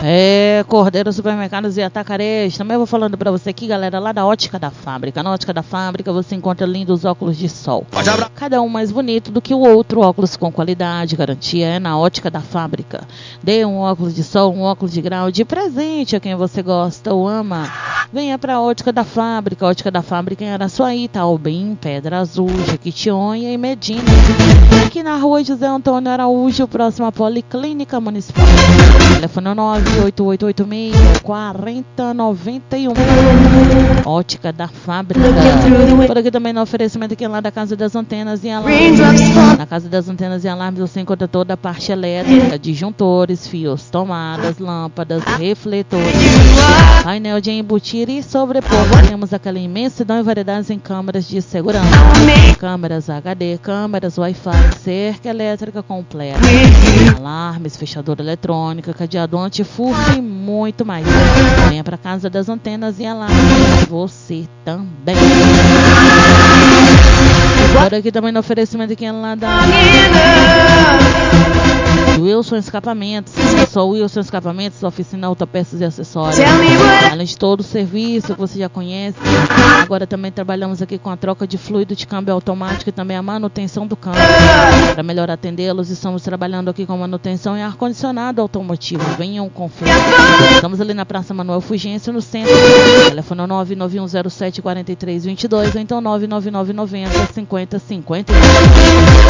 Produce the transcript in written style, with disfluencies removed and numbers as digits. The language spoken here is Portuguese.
Cordeiro Supermercados e Atacarês. Também vou falando pra você aqui, galera, lá da Ótica da Fábrica. Na Ótica da Fábrica você encontra lindos óculos de sol. Cada um mais bonito do que o outro. Óculos com qualidade, garantia é na Ótica da Fábrica. Dê um óculos de sol, um óculos de grau de presente a quem você gosta ou ama. Venha pra Ótica da Fábrica. Ótica da Fábrica em Araçuaí, Taobim, Pedra Azul, Jequitinhonha e Medina. Aqui na rua José Antônio Araújo, próximo à Policlínica Municipal. Telefone 98886-4091. Ótica da Fábrica. Por aqui também no oferecimento aqui lá da Casa das Antenas e Alarmes. Na Casa das Antenas e Alarmes você encontra toda a parte elétrica, disjuntores, fios, tomadas, lâmpadas, refletores, painel de embutir e sobrepor. Temos aquela imensidão e variedades em câmeras de segurança. Câmeras HD, câmeras Wi-Fi, cerca elétrica completa, alarmes, fechadura eletrônica, cadeado antifurto e muito mais. Venha para Casa das Antenas e Alarmes, você também. Por aqui também no oferecimento aqui lá da Wilson Escapamentos. Só Wilson Escapamentos, oficina autopeças e acessórios. Além de todo o serviço que você já conhece, agora também trabalhamos aqui com a troca de fluido de câmbio automático e também a manutenção do câmbio. Para melhor atendê-los, estamos trabalhando aqui com manutenção e ar-condicionado automotivo. Venham conferir. Estamos ali na Praça Manuel Fugêncio, no centro. Telefone 99107-4322 ou então 99990-5050.